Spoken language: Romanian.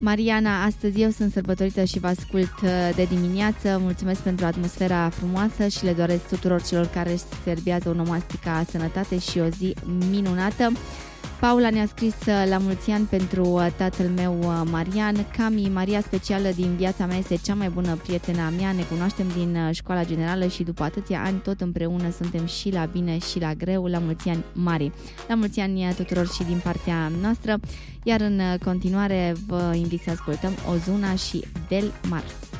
Mariana, astăzi eu sunt sărbătorită și vă ascult de dimineață. Mulțumesc pentru atmosfera frumoasă și le doresc tuturor celor care își servează onomastica sănătate și o zi minunată. Paula ne-a scris la mulți ani pentru tatăl meu Marian. Cami, Maria specială din viața mea, este cea mai bună prietenă a mea. Ne cunoaștem din școala generală și după atâția ani tot împreună suntem și la bine și la greu. La mulți ani, Mari. La mulți ani tuturor și din partea noastră. Iar în continuare vă invit să ascultăm Ozuna și Del Mar.